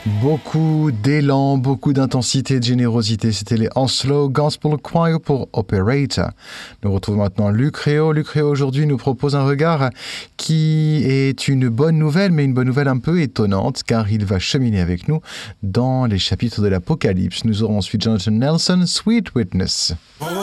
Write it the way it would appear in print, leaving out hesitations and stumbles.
Beaucoup d'élan, beaucoup d'intensité, de générosité. C'était les Oslo Gospel Choir pour Operator. Nous retrouvons maintenant Luc Réau. Luc Réau aujourd'hui nous propose un regard qui est une bonne nouvelle, mais une bonne nouvelle un peu étonnante, car il va cheminer avec nous dans les chapitres de l'Apocalypse. Nous aurons ensuite Jonathan Nelson, Sweet Witness.